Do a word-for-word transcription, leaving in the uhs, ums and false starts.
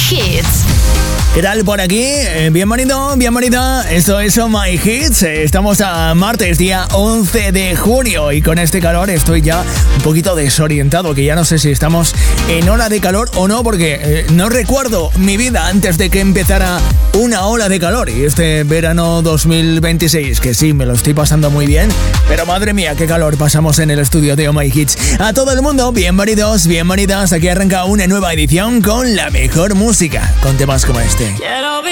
Hits. ¿Qué tal por aquí? Eh, bienvenido, bienvenida. Esto es Oh My Hits. Eh, estamos a martes, día once de junio. Y con este calor estoy ya un poquito desorientado. Que ya no sé si estamos en ola de calor o no. Porque eh, no recuerdo mi vida antes de que empezara una ola de calor. Y este verano dos mil veintiséis, que sí, me lo estoy pasando muy bien. Pero madre mía, qué calor pasamos en el estudio de Oh My Hits. A todo el mundo, bienvenidos, bienvenidas. Aquí arranca una nueva edición con la mejor música. Con temas como este. Quiero